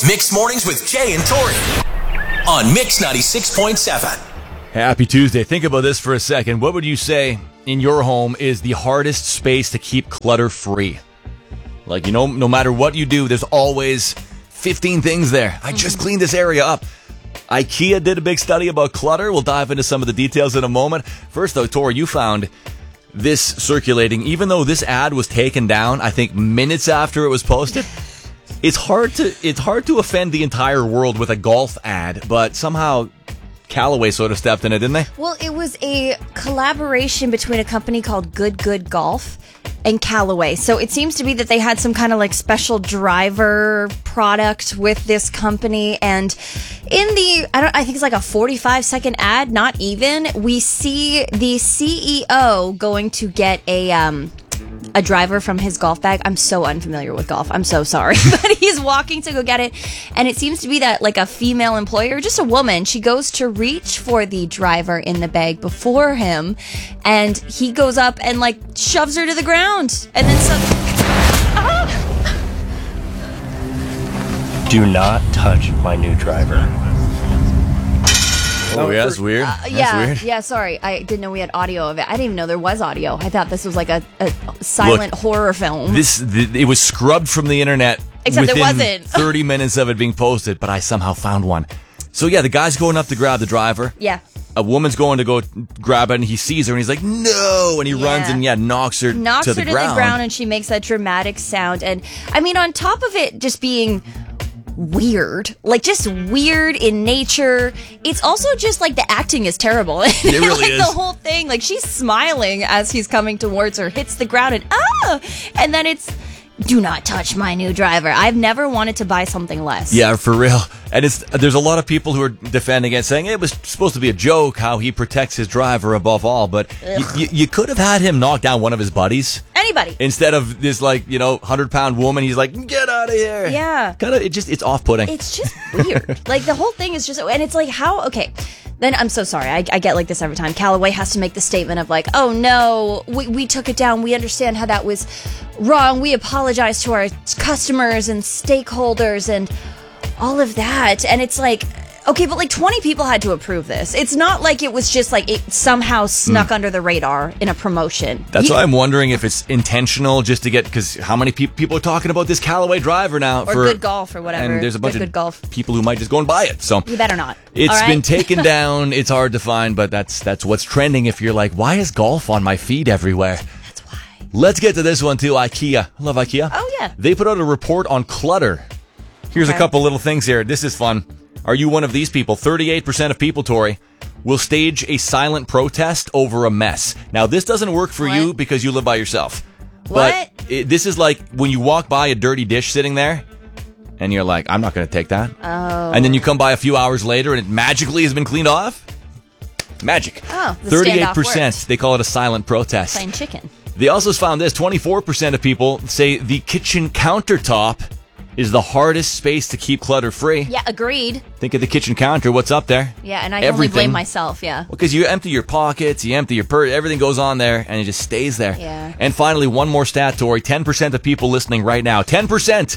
It's Mixed Mornings with Jay and Tori on Mix 96.7. Happy Tuesday. Think about this for a second. What would you say in your home is the hardest space to keep clutter-free? Like, no matter what you do, there's always 15 things there. I just cleaned this area up. IKEA did a big study about clutter. We'll dive into some of the details in a moment. First, though, Tori, you found this circulating. Even though this ad was taken down, I think minutes after it was posted, it's hard to offend the entire world with a golf ad, but somehow Callaway sort of stepped in it, didn't they? Well, it was a collaboration between a company called Good Golf and Callaway. So it seems to be that they had some kind of like special driver product with this company. And in the, I think it's like a 45-second ad, not even, we see the CEO going to get a driver from his golf bag. I'm so unfamiliar with golf. I'm so sorry. But he's walking to go get it. And it seems to be that like a female employer, just a woman, she goes to reach for the driver in the bag before him. And he goes up and like shoves her to the ground. And then Do not touch my new driver. Oh, yeah, that's weird. That's weird. Yeah, sorry. I didn't know we had audio of it. I didn't even know there was audio. I thought this was like a silent horror film. It was scrubbed from the internet. Except it within wasn't. 30 minutes of it being posted, but I somehow found one. So yeah, the guy's going up to grab the driver. Yeah. A woman's going to go grab it, and he sees her, and he's like, no! And he runs and, knocks her to the ground. And she makes that dramatic sound. And, I mean, on top of it just being weird, like just weird in nature, it's also just like the acting is terrible. It really like is. The whole thing, like she's smiling as he's coming towards her, hits the ground, and then it's, do not touch my new driver. I've never wanted to buy something less. Yeah, for real. And there's a lot of people who are defending it, saying it was supposed to be a joke how he protects his driver above all, but you could have had him knock down one of his buddies. Anybody. Instead of this 100-pound woman, he's like, get out of here. Yeah. It's off-putting. It's just weird. Like the whole thing is just, and it's like then I'm so sorry. I get like this every time. Callaway has to make the statement of like, oh no, we took it down. We understand how that was wrong. We apologize to our customers and stakeholders and all of that. And it's like, okay, but like 20 people had to approve this. It's not like it was just like it somehow snuck under the radar in a promotion. That's why I'm wondering if it's intentional just to get, because how many people are talking about this Callaway driver now? Or Good Golf or whatever. And there's a bunch Good of Golf people who might just go and buy it. So you better not. It's been taken down. It's hard to find, but that's what's trending if you're like, why is golf on my feed everywhere? That's why. Let's get to this one too. IKEA. I love IKEA. Oh, yeah. They put out a report on clutter. Here's a couple little things here. This is fun. Are you one of these people? 38% of people, Tori, will stage a silent protest over a mess. Now, this doesn't work for you because you live by yourself. What? But this is like when you walk by a dirty dish sitting there, and you're like, I'm not going to take that. Oh. And then you come by a few hours later, and it magically has been cleaned off. Magic. Oh, the standoff 38%. worked. They call it a silent protest. Plain chicken. They also found this. 24% of people say the kitchen countertop is the hardest space to keep clutter-free. Yeah, agreed. Think of the kitchen counter. What's up there? Yeah, and I only blame myself, yeah. Well, because you empty your pockets, you empty your purse, everything goes on there, and it just stays there. Yeah. And finally, one more stat, Tori. 10% of people listening right now, 10%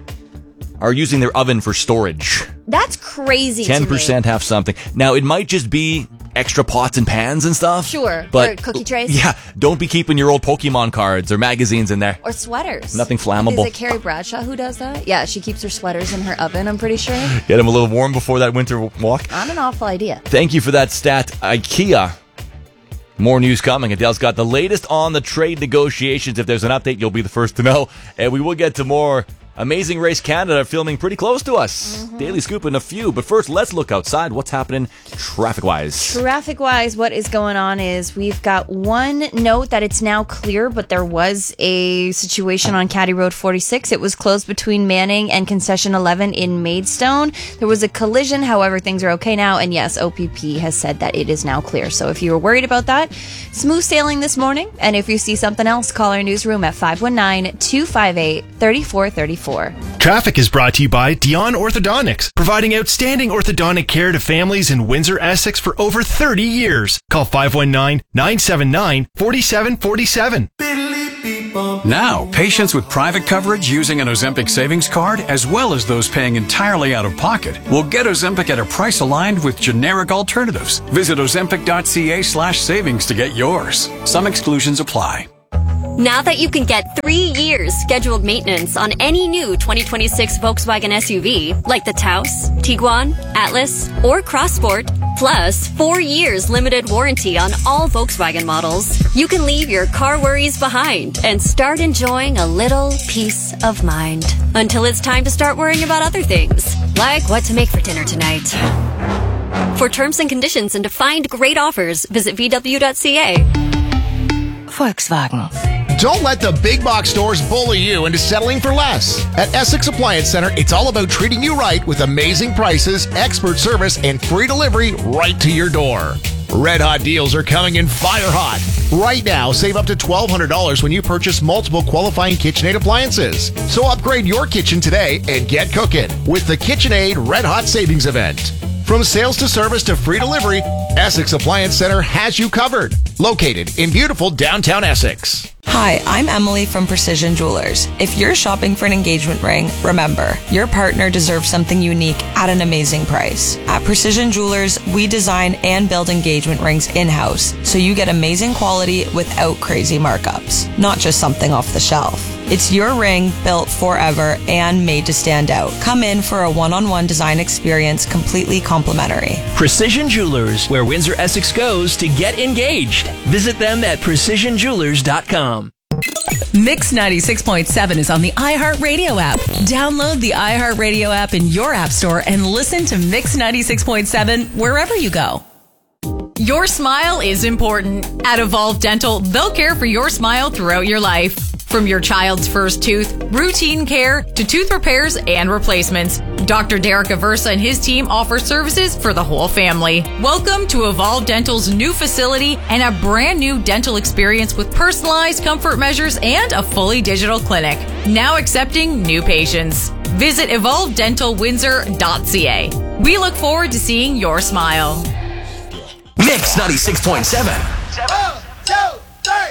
are using their oven for storage. That's crazy to me. 10% have something. Now, it might just be extra pots and pans and stuff. Sure. But or cookie trays. Yeah, don't be keeping your old Pokemon cards or magazines in there. Or sweaters. Nothing flammable. Is it Carrie Bradshaw who does that? Yeah, she keeps her sweaters in her oven, I'm pretty sure. Get them a little warm before that winter walk. Not an awful idea. Thank you for that stat, IKEA. More news coming. Adele's got the latest on the trade negotiations. If there's an update, you'll be the first to know. And we will get to more. Amazing Race Canada filming pretty close to us. Daily Scoop in a few. But first, let's look outside. What's happening traffic-wise? Traffic-wise, what is going on is we've got one note that it's now clear, but there was a situation on Caddy Road 46. It was closed between Manning and Concession 11 in Maidstone. There was a collision. However, things are okay now. And yes, OPP has said that it is now clear. So if you were worried about that, smooth sailing this morning. And if you see something else, call our newsroom at 519-258-3434. Traffic is brought to you by Dion Orthodontics, providing outstanding orthodontic care to families in Windsor, Essex for over 30 years. Call 519-979-4747. Now, patients with private coverage using an Ozempic savings card, as well as those paying entirely out of pocket, will get Ozempic at a price aligned with generic alternatives. Visit ozempic.ca/savings to get yours. Some exclusions apply. Now that you can get 3 years scheduled maintenance on any new 2026 Volkswagen SUV, like the Taos, Tiguan, Atlas, or Crossport, plus 4 years limited warranty on all Volkswagen models, you can leave your car worries behind and start enjoying a little peace of mind. Until it's time to start worrying about other things, like what to make for dinner tonight. For terms and conditions and to find great offers, visit VW.ca. Volkswagen. Don't let the big box stores bully you into settling for less. At Essex Appliance Center, it's all about treating you right with amazing prices, expert service, and free delivery right to your door. Red Hot deals are coming in fire hot. Right now, save up to $1,200 when you purchase multiple qualifying KitchenAid appliances. So upgrade your kitchen today and get cooking with the KitchenAid Red Hot Savings Event. From sales to service to free delivery, Essex Appliance Center has you covered. Located in beautiful downtown Essex. Hi, I'm Emily from Precision Jewelers. If you're shopping for an engagement ring, remember, your partner deserves something unique at an amazing price. At Precision Jewelers, we design and build engagement rings in-house, so you get amazing quality without crazy markups, not just something off the shelf. It's your ring built forever and made to stand out. Come in for a one-on-one design experience completely complimentary. Precision Jewelers, where Windsor Essex goes to get engaged. Visit them at precisionjewelers.com. Mix 96.7 is on the iHeartRadio app. Download the iHeartRadio app in your app store and listen to Mix 96.7 wherever you go. Your smile is important. At Evolve Dental, they'll care for your smile throughout your life. From your child's first tooth, routine care, to tooth repairs and replacements, Dr. Derek Aversa and his team offer services for the whole family. Welcome to Evolve Dental's new facility and a brand new dental experience with personalized comfort measures and a fully digital clinic. Now accepting new patients. Visit evolvedentalwindsor.ca. We look forward to seeing your smile. Mix 96.7.